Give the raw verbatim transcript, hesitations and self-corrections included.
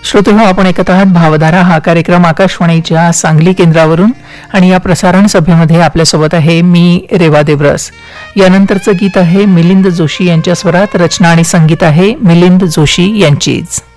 श्रोतेहो, आपण ऐकत आहात भावधारा हा कार्यक्रम आकाशवाणीच्या सांगली केंद्रावरून आणि या प्रसारण सभेमध्ये आपल्यासोबत आहे मी रेवा देवरस. यानंतरचं गीत आहे मिलिंद जोशी यांच्या स्वरात, रचना आणि संगीत आहे मिलिंद जोशी यांचीच.